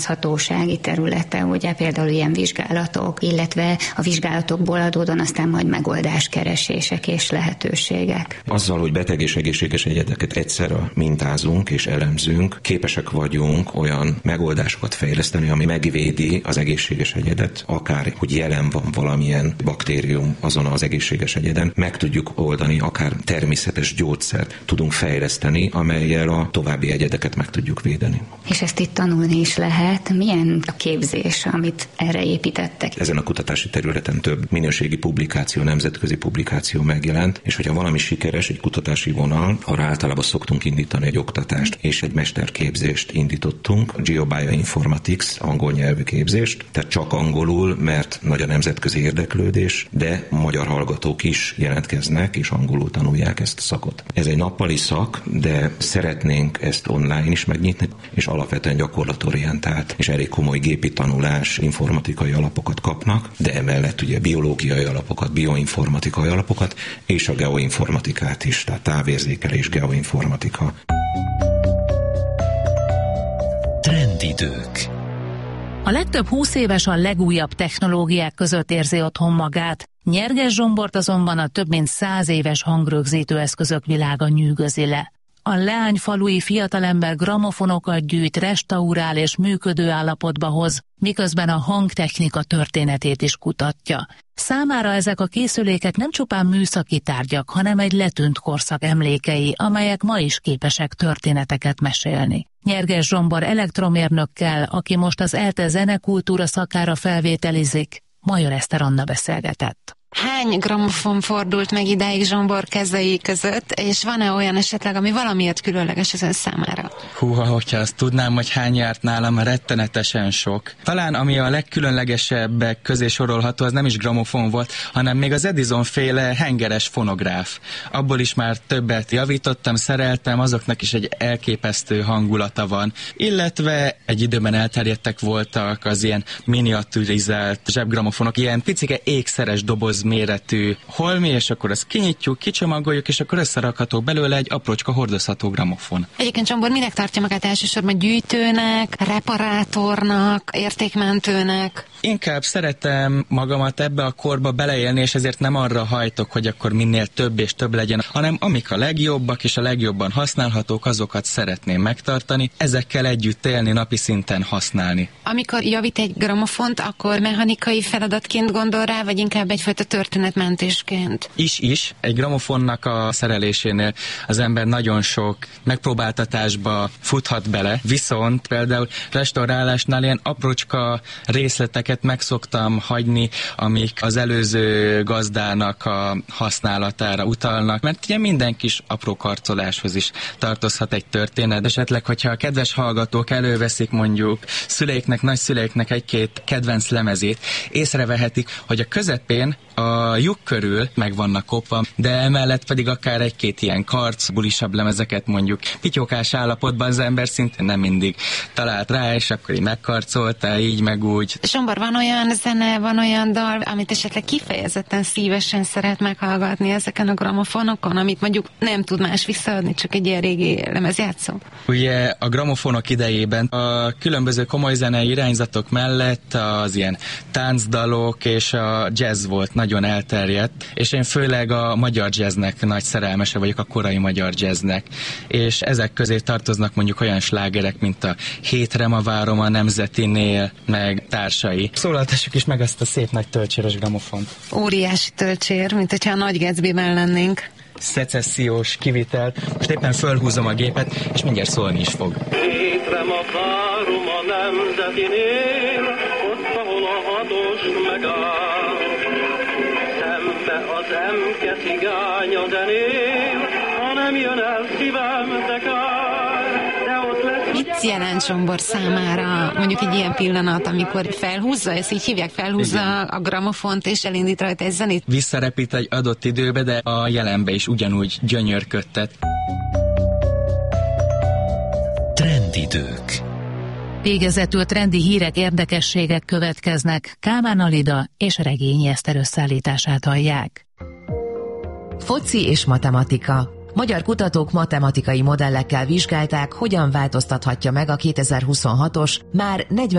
hatósági területe, ugye például ilyen vizsgálatok, illetve a vizsgálatokból adódóan aztán majd megoldáskeresések és lehetőségek. Azzal, hogy beteg és egészséges egyedeket egyszerre mintázunk és elemzünk, képesek vagyunk olyan megoldásokat fejleszteni, ami megvédi az egészséges egyedet, akár hogy jelen van valamilyen baktérium azon az egészséges egyeden, meg tudjuk oldani, akár természetes gyógyszert tudunk fejleszteni, amellyel a további egyedeket meg tudjuk védeni. És ezt itt tanulni is lehet. Milyen a képzés, amit erre építettek? Ezen a kutatási területen több minőségi publikáció, nemzetközi publikáció megjelent, és hogyha valami sikeres, egy kutatási vonal, arra általában szoktunk indítani egy oktatást, és egy mesterképzést indítottunk, GeoBioinformatics, angol nyelvű képzést, tehát csak angolul, mert nagy a nemzetközi érdeklődés, de magyar hallgatók is jelentkeznek, és angolul tanulják ezt a szakot. Ez egy nappali szak, de szeretnénk ezt online is megnyitni, és alapvetően gyakorlatorientált, és elég komoly gépi tanulás, informatikai alapokat kapnak, de emellett ugye biológiai alapokat, bioinformatikai alapokat, és a geoinformatikát is, tehát távérzékelés, geoinformatika. Trendidők. A legtöbb 20 éves a legújabb technológiák között érzi otthon magát. Nyerges Zsombort azonban a több mint 100 éves hangrögzítő eszközök világa nyűgözi le. A leányfalui fiatalember gramofonokat gyűjt, restaurál és működő állapotba hoz, miközben a hangtechnika történetét is kutatja. Számára ezek a készülékek nem csupán műszaki tárgyak, hanem egy letűnt korszak emlékei, amelyek ma is képesek történeteket mesélni. Nyerges Zsombor elektromérnökkel, aki most az ELTE zenekultúra szakára felvételizik, Major Eszter Anna beszélgetett. Hány gramofon fordult meg idáig Zsombor kezei között, és van-e olyan esetleg, ami valamiért különleges az ön számára? Húha, hogyha azt tudnám, hogy hány járt nálam, rettenetesen sok. Talán ami a legkülönlegesebbek közé sorolható, az nem is gramofon volt, hanem még az Edison-féle hengeres fonográf. Abból is már többet javítottam, szereltem, azoknak is egy elképesztő hangulata van. Illetve egy időben elterjedtek voltak az ilyen miniaturizált zsebgramofonok, ilyen picike ékszeres doboz méretű holmi, és akkor ezt kinyitjuk, kicsomagoljuk, és akkor összerakható belőle egy aprócska hordozható gramofon. Egyébként Zsombor minek tartja magát elsősorban, gyűjtőnek, reparátornak, értékmentőnek? Inkább szeretem magamat ebbe a korba beleélni, és ezért nem arra hajtok, hogy akkor minél több és több legyen, hanem amik a legjobbak és a legjobban használhatók, azokat szeretném megtartani, ezekkel együtt élni, napi szinten használni. Amikor javít egy gramofont, akkor mechanikai feladatként gondol rá, vagy inkább egyfajta történetmentésként? Is. Egy gramofonnak a szerelésénél az ember nagyon sok megpróbáltatásba futhat bele, viszont például restaurálásnál ilyen aprócska részleteket meg szoktam hagyni, amik az előző gazdának a használatára utalnak, mert ugye minden kis apró karcoláshoz is tartozhat egy történet. Esetleg, hogyha a kedves hallgatók előveszik mondjuk szüleiknek, nagyszüleiknek egy-két kedvenc lemezét, észrevehetik, hogy a közepén a lyuk körül meg vannak kopva, de emellett pedig akár egy-két ilyen karc, bulisabb lemezeket mondjuk pityókás állapotban az ember szintén nem mindig talált rá, és akkor így megkarcolta, így meg úgy. Zsombor, van olyan zene, van olyan dal, amit esetleg kifejezetten szívesen szeret meghallgatni ezeken a gramofonokon, amit mondjuk nem tud más visszaadni, csak egy ilyen régi lemezjátszó? Ugye a gramofonok idejében a különböző komoly zenei irányzatok mellett az ilyen táncdalok és a jazz volt nagyon elterjedt, és én főleg a magyar jazznek nagy szerelmese vagyok, a korai magyar jazznek, és ezek közé tartoznak mondjuk olyan slágerek, mint a Hétre ma várom a Nemzetinél, meg társai. Szólaltassuk is meg ezt a szép nagy töltséres gramofont. Óriási töltsér, mint hogyha a Nagy Gatsbyben lennénk. Szecessziós kivitelt. Most éppen fölhúzom a gépet, és mindjárt szólni is fog. Hétre ma várom a Nemzetinél, ott, ahol a hatos megáll. Szembe az emke cigány a zenél, ha nem jön el szívem, de kár, de ott lesz. Mit jelent Zsombor számára mondjuk egy ilyen pillanat, amikor felhúzza, ezt így hívják, felhúzza a gramofont és elindít rajta egy zenét? Visszarepít egy adott időbe, de a jelenbe is ugyanúgy gyönyörködtet. Trendidők. Végezetül trendi hírek, érdekességek következnek. Kálmán Alida és Regényi Eszter összeállítását hallják. Foci és matematika. Magyar kutatók matematikai modellekkel vizsgálták, hogyan változtathatja meg a 2026-os, már 40